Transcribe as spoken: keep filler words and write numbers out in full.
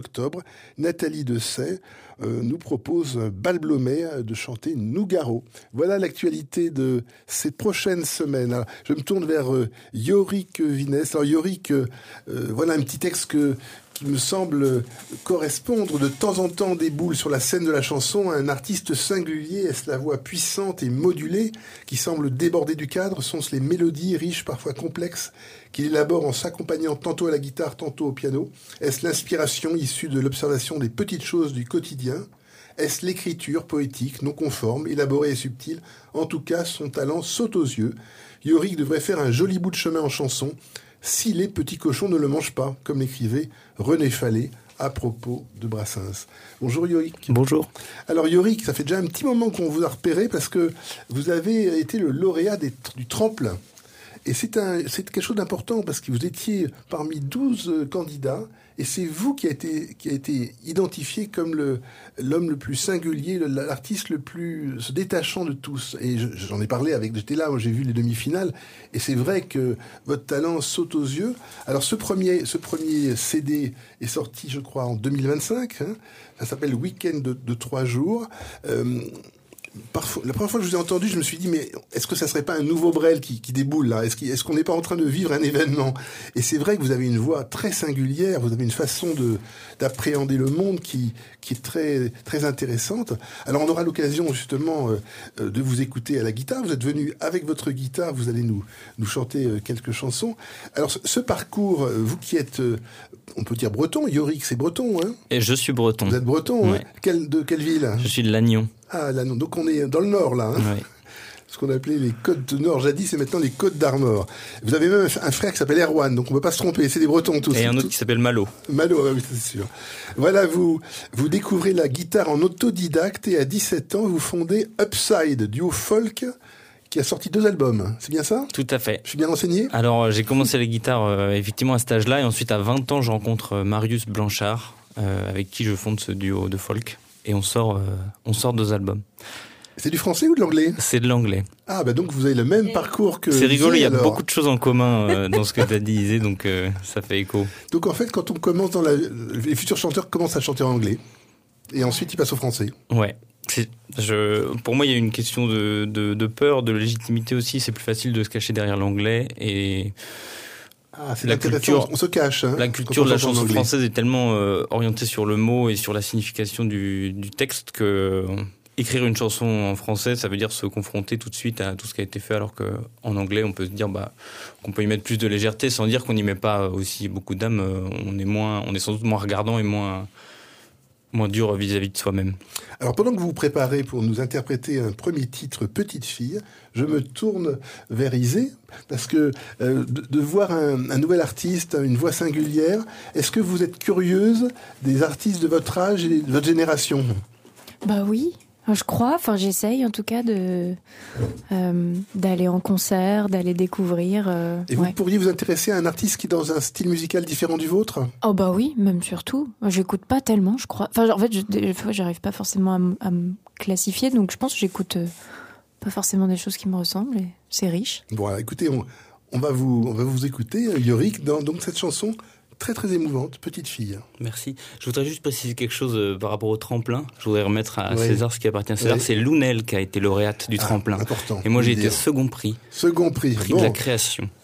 Octobre, Nathalie Dessay euh, nous propose Balblomé de chanter Nougaro. Voilà l'actualité de ces prochaines semaines. Alors, je me tourne vers euh, Yorick Vinesse. Alors Yorick, euh, euh, voilà un petit texte que, qui me semble correspondre de temps en temps déboule sur la scène de la chanson un artiste singulier. Est-ce la voix puissante et modulée qui semble déborder du cadre? Sont-ce les mélodies riches, parfois complexes, qu'il élabore en s'accompagnant tantôt à la guitare, tantôt au piano? Est-ce l'inspiration issue de l'observation des petites choses du quotidien? Est-ce l'écriture poétique, non conforme, élaborée et subtile? En tout cas, son talent saute aux yeux. Yorick devrait faire un joli bout de chemin en chanson, si les petits cochons ne le mangent pas, comme l'écrivait René Fallet à propos de Brassens. Bonjour Yorick. Bonjour. Alors Yorick, ça fait déjà un petit moment qu'on vous a repéré parce que vous avez été le lauréat des, du tremplin. Et c'est, un, c'est quelque chose d'important parce que vous étiez parmi douze candidats et c'est vous qui a été, qui a été identifié comme le, l'homme le plus singulier, l'artiste le plus se détachant de tous. Et je, j'en ai parlé avec, j'étais là, j'ai vu les demi-finales et c'est vrai que votre talent saute aux yeux. Alors ce premier, ce premier C D est sorti, je crois, en deux mille vingt-cinq. Hein. Ça s'appelle Week-end de, de trois jours. Euh, Parfois, la première fois que je vous ai entendu, je me suis dit, mais est-ce que ça serait pas un nouveau Brel qui, qui déboule là? Est-ce, est-ce qu'on n'est pas en train de vivre un événement? Et c'est vrai que vous avez une voix très singulière, vous avez une façon de, d'appréhender le monde qui, qui est très, très intéressante. Alors on aura l'occasion justement euh, de vous écouter à la guitare. Vous êtes venu avec votre guitare, vous allez nous, nous chanter euh, quelques chansons. Alors ce, ce parcours, euh, vous qui êtes, euh, on peut dire breton, Yorick c'est breton, hein? Et je suis breton. Vous êtes breton, ouais. hein? Quelle, de quelle ville? Je suis de Lannion. Ah, là, non. Donc on est dans le Nord, là. Hein, oui. Ce qu'on appelait les Côtes du Nord jadis, et maintenant les Côtes d'Armor. Vous avez même un frère qui s'appelle Erwan, donc on ne peut pas se tromper, c'est des Bretons tous. Et un autre tous. qui s'appelle Malo. Malo, oui, c'est sûr. Voilà, vous, vous découvrez la guitare en autodidacte et à dix-sept ans, vous fondez Upside, duo folk, qui a sorti deux albums. C'est bien ça? Tout à fait. Je suis bien renseigné? Alors, j'ai commencé la guitare euh, effectivement à cet âge-là, et ensuite à vingt ans, je rencontre Marius Blanchard, euh, avec qui je fonde ce duo de folk. Et on sort, euh, on sort deux albums. C'est du français ou de l'anglais? C'est de l'anglais. Ah, bah donc vous avez le même et parcours que... C'est rigolo, il y a alors. beaucoup de choses en commun euh, dans ce que tu as dit, Isée, donc euh, ça fait écho. Donc en fait, quand on commence dans la... Les futurs chanteurs commencent à chanter en anglais. Et ensuite, ils passent au français. Ouais. C'est, je, pour moi, il y a une question de, de, de peur, de légitimité aussi. C'est plus facile de se cacher derrière l'anglais. Et... Ah, c'est la culture, on se cache. Hein, la culture de la chanson française est tellement euh, orientée sur le mot et sur la signification du, du texte que euh, écrire une chanson en français, ça veut dire se confronter tout de suite à tout ce qui a été fait, alors qu'en anglais, on peut se dire bah, qu'on peut y mettre plus de légèreté sans dire qu'on n'y met pas aussi beaucoup d'âme. On est moins, on est sans doute moins regardant et moins moins dur vis-à-vis de soi-même. Alors pendant que vous vous préparez pour nous interpréter un premier titre Petite fille, je me tourne vers Isée parce que euh, de, de voir un, un nouvel artiste, une voix singulière, est-ce que vous êtes curieuse des artistes de votre âge et de votre génération? Bah oui, je crois, enfin j'essaye en tout cas de euh, d'aller en concert, d'aller découvrir. Euh, et vous ouais. pourriez vous intéresser à un artiste qui est dans un style musical différent du vôtre? Oh bah oui, même surtout. J'écoute pas tellement, je crois. Enfin en fait, je, des fois j'arrive pas forcément à, m- à me classifier, donc je pense que j'écoute euh, pas forcément des choses qui me ressemblent et c'est riche. Bon, alors, écoutez, on, on va vous on va vous écouter, Yorick, dans donc cette chanson très très émouvante, Petite fille. Merci. Je voudrais juste préciser quelque chose euh, par rapport au tremplin. Je voudrais remettre à oui. César ce qui appartient à César. Oui. C'est Lounel qui a été lauréate du ah, tremplin. Important. Et moi j'ai été second prix. Second prix. Prix bon. de la création.